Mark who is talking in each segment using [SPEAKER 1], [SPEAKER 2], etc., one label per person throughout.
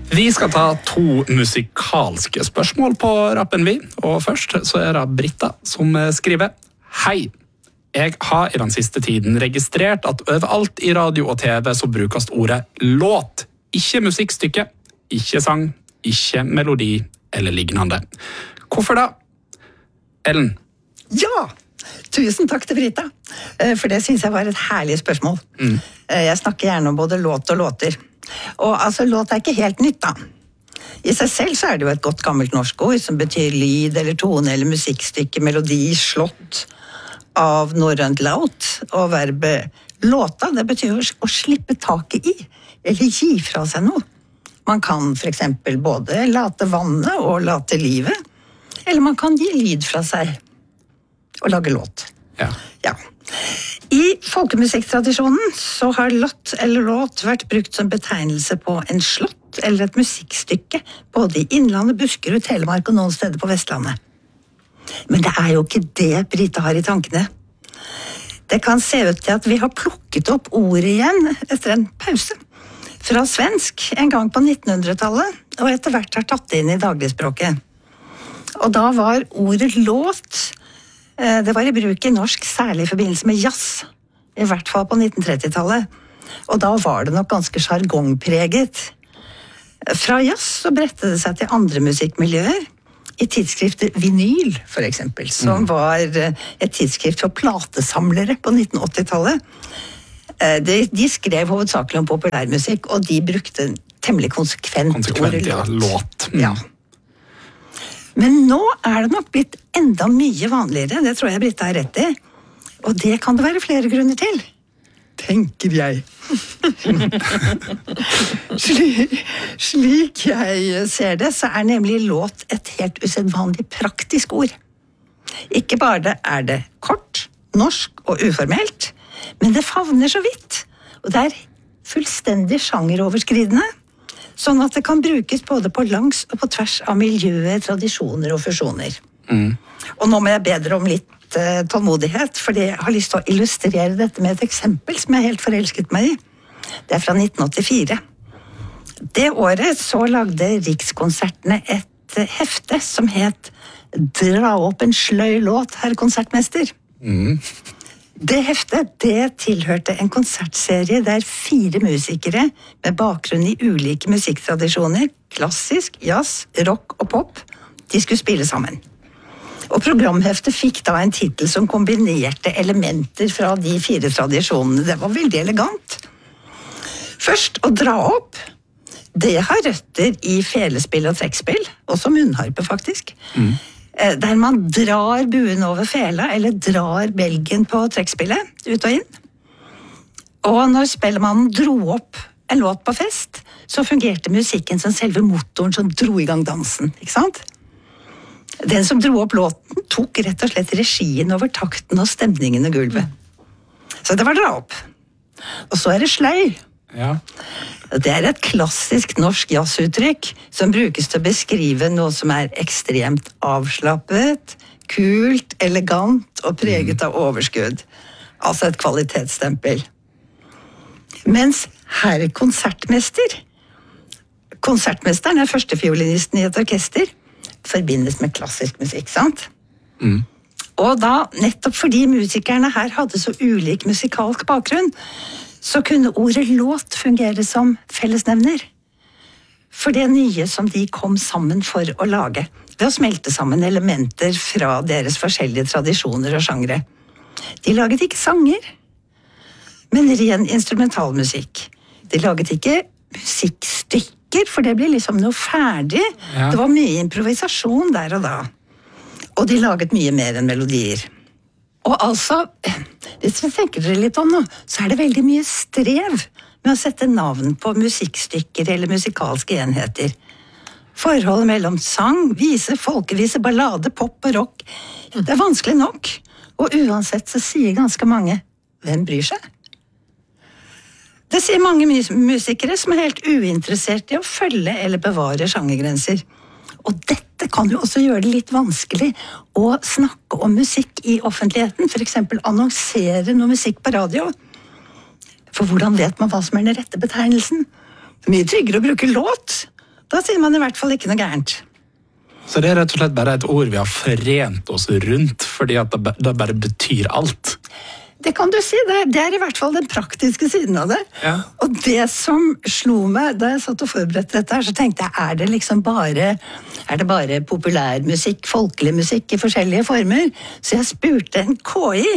[SPEAKER 1] Vi skal ta 2 musikalske spørsmål på rappen vi, og først så det Britta som skriver: Hei, jeg har i den siste tiden registrert at overalt i radio og TV så brukes ordet låt, ikke musikkstykke, ikke sang, ikke melodi eller lignende. Hvorfor da? Ellen?
[SPEAKER 2] Ja! Tusen takk til Britta, for det synes jeg var et herlig spørsmål. Jeg snakker gjerne om både låt og låter. Og altså, låt ikke helt nytt da. I seg selv så det jo et godt gammelt norsk ord som betyr lyd eller tone eller musikkstykke, melodi, slått av norrønt laut. Og verbet låta, det betyr å slippe taket i, eller gi fra seg noe. Man kan for eksempel både late vannet og late livet, eller man kan gi lyd fra seg og lage låt.
[SPEAKER 1] Ja.
[SPEAKER 2] I folkemusikktradisjonen så har låt eller låt vært brukt som betegnelse på en slott eller et musikkstykke, både i Innlandet, Buskerud, Telemark og noen steder på Vestlandet. Men det jo ikke det Britta har i tankene. Det kan se ut til at vi har plukket opp ordet igjen etter en pause fra svensk en gang på 1900-tallet, og etter hvert har tatt det inn i dagligspråket. Og da var ordet låt, det var i bruk i norsk, særlig i forbindelse med jazz, i hvert fall på 1930-tallet. Og da var det nok ganske jargongpreget. Fra jazz så bredte det seg til andre musikkmiljøer, i tidsskriftet Vinyl, for eksempel, som var et tidsskrift for platesamlere på 1980-tallet. De skrev hovedsakelig om populærmusikk, og de brukte temmelig konsekvent ordet låt.
[SPEAKER 1] Ja.
[SPEAKER 2] Men nå det nok blitt enda mye vanligere, det tror jeg Britta har rett i, og det kan det være flere grunner til. Tenker jeg. Slik jeg ser det, så nemlig låt et helt usedvanlig praktisk ord. Ikke bare det kort, norsk og uformelt, men det favner så vidt, og det fullstendig sjangeroverskridende, sånn at det kan brukes både på langs og på tvers av miljøer, tradisjoner og fusjoner. Og nå må jeg bedre om litt tålmodighet, fordi jeg har lyst til å illustrere dette med et eksempel som jeg helt forelsket meg i. Det fra 1984. Det året så lagde Rikskonsertene et hefte som het «Dra opp en sløy låt, herr konsertmester». Det heftet, det tilhørte en konsertserie der 4 musikere med bakgrunn i ulike musikktradisjoner, klassisk, jazz, rock og pop, de skulle spille sammen. Og programheftet fikk da en titel som kombinerte elementer fra de 4 tradisjonene. Det var veldig elegant. Først å dra opp, det har røtter i felespill og trekkspill, også munnharpe faktisk. Der man drar buen over fela, eller drar belgen på trekkspillet, ut og inn. Og når spillemannen dro opp en låt på fest, så fungerte musikken som selve motoren som dro i gang dansen, ikke sant? Den som dro opp låten tok rett og slett regien over takten og stemningen i gulvet. Så det var dra opp. Og så det sløy.
[SPEAKER 1] Ja.
[SPEAKER 2] Det et klassisk norsk jazzuttrykk som brukes til å beskrive noe som ekstremt avslappet, kult, elegant og preget av overskudd. Altså et kvalitetsstempel. Mens herr konsertmester, konsertmesteren førstefiolinisten i et orkester, forbindes med klassisk musikk, sant? Og da, nettopp fordi musikerne her hadde så ulik musikalsk bakgrunn, så kunne ordet låt fungere som fellesnevner. For det nye som de kom sammen for å lage, ved å smelte sammen elementer fra deres forskjellige tradisjoner og sjangre. De laget ikke sanger, men ren instrumentalmusikk. De laget ikke musikkstykker, for det ble liksom noe ferdig. Ja. Det var mye improvisasjon der og da. Og de laget mye mer enn melodier. Og altså, hvis vi tenker dere litt om nå, så det veldig mye strev med å sette navn på musikkstykker eller musikalske enheter. Forholdet mellom sang, vise, folkevise, ballade, pop og rock, det vanskelig nok. Og uansett så sier ganske mange, hvem bryr seg? Det sier mange musikere som helt uinteressert i å følge eller bevare sjangergrenser. Og dette kan jo også gjøre det litt vanskelig å snakke om musikk i offentligheten, for eksempel annonsere noe musikk på radio. For hvordan vet man hva som den rette betegnelsen? Det mye tryggere å bruke låt, Da sier man i hvert fall ikke noe gærent.
[SPEAKER 1] Så det er rett og slett bare et ord vi har forent oss rundt, fordi at det bare betyr alt.
[SPEAKER 2] Det kan du si, det er i hvert fall den praktiske siden av det.
[SPEAKER 1] Ja.
[SPEAKER 2] Og det som slo meg da jeg satt og forberedte dette her, så tenkte jeg, er det bare populærmusikk, folkelig musikk i forskjellige former? Så jeg spurte en KI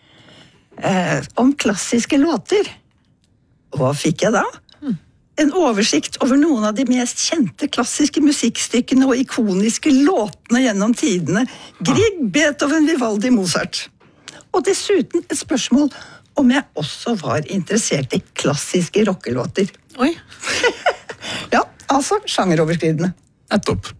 [SPEAKER 2] om klassiske låter. Og hva fikk jeg da? En oversikt over noen av de mest kjente klassiske musikkstykkene og ikoniske låtene gjennom tidene. Grieg, Beethoven, Vivaldi, Mozart. Og dessuten et spørsmål om jeg også var interessert i klassiske rockelåter.
[SPEAKER 3] Oi.
[SPEAKER 2] Ja, altså sjangeroverskridende.
[SPEAKER 1] Nettopp.